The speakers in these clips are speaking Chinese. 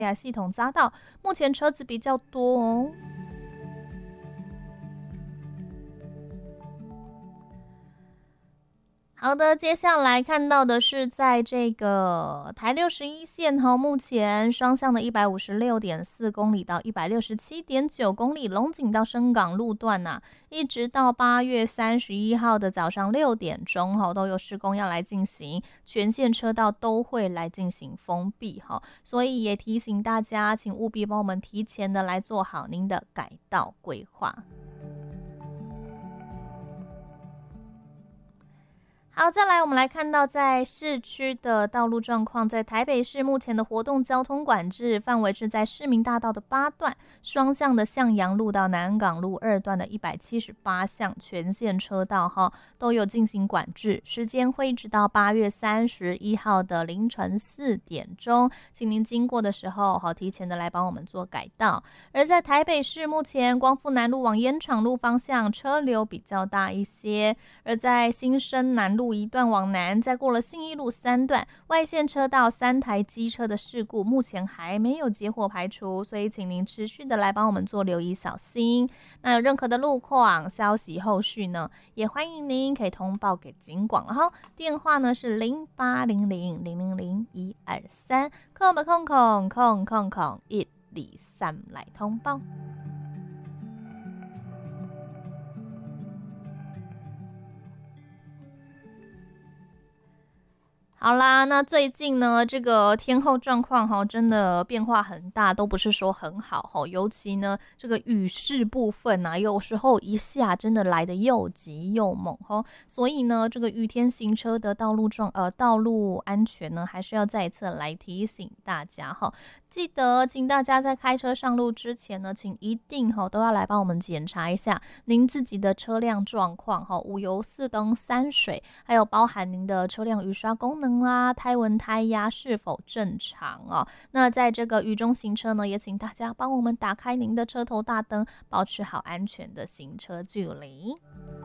系统匝道，目前车子比较多哦。好的，接下来看到的是在这个台61线目前双向的 156.4 公里到 167.9 公里，龙井到深港路段一直到8月31号的早上6点钟都有施工要来进行，全线车道都会来进行封闭所以也提醒大家，请务必帮我们提前的来做好您的改道规划。好，再来我们来看到在市区的道路状况，在台北市目前的活动交通管制范围是在市民大道的8段，双向的向阳路到南港路2段的178项全线车道都有进行管制，时间会一直到8月31号的凌晨4点钟，请您经过的时候提前的来帮我们做改道。而在台北市目前光复南路往烟厂路方向车流比较大一些，而在新生南路一段往南，再过了信义路3段外线车道3台机车的事故目前还没有结果排除，所以请您持续的来帮我们做留意小心。那有任何的路况消息后续呢，也欢迎您可以通报给警广了电话呢是0800000123123来通报。好啦，那最近呢，这个天候状况真的变化很大，都不是说很好尤其呢，这个雨势部分有时候一下真的来得又急又猛所以呢，这个雨天行车的道路安全呢，还是要再一次来提醒大家记得，请大家在开车上路之前呢，请一定都要来帮我们检查一下您自己的车辆状况5油4灯3水，还有包含您的车辆雨刷功能胎纹胎压是否正常那在这个雨中行车呢，也请大家帮我们打开您的车头大灯，保持好安全的行车距离。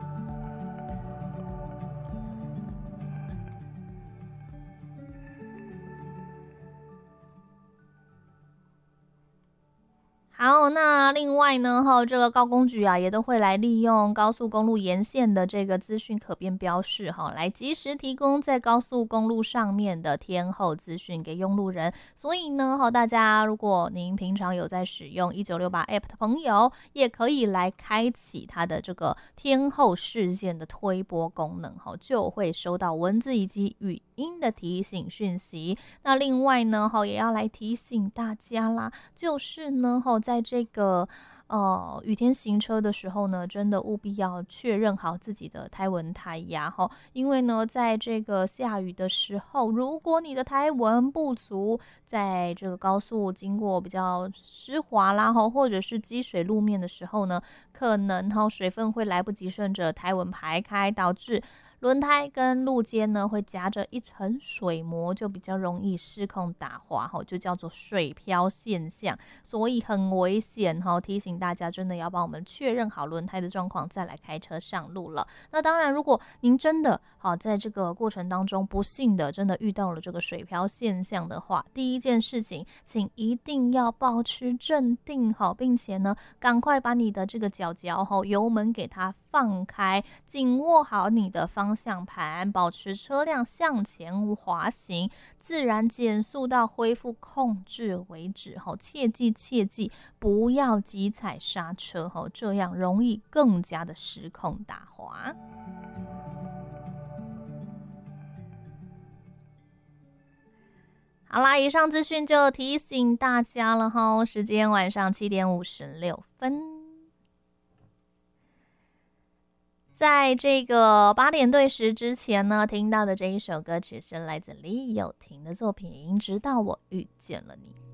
好，那另外呢这个高公局也都会来利用高速公路沿线的这个资讯可变标示来及时提供在高速公路上面的天候资讯给用路人。所以呢大家如果您平常有在使用1968 App 的朋友，也可以来开启它的这个天候事件的推播功能就会收到文字以及语音的提醒讯息。那另外呢也要来提醒大家啦，就是呢在这个雨天行车的时候呢，真的务必要确认好自己的胎纹胎压因为呢在这个下雨的时候，如果你的胎纹不足，在这个高速经过比较湿滑啦或者是积水路面的时候呢，可能水分会来不及顺着胎纹排开，导致轮胎跟路肩呢会夹着一层水膜，就比较容易失控打滑就叫做水漂现象，所以很危险提醒大家真的要帮我们确认好轮胎的状况，再来开车上路了。那当然，如果您真的在这个过程当中不幸的真的遇到了这个水漂现象的话，第一件事情请一定要保持镇定并且呢赶快把你的这个脚油门给它放开，紧握好你的方向盘，保持车辆向前滑行，自然减速到恢复控制为止切记不要急踩刹车这样容易更加的失控打滑。好啦，以上资讯就提醒大家了时间晚上7点56分。在这个8点对时之前呢，听到的这一首歌曲是来自李友廷的作品《直到我遇见了你》。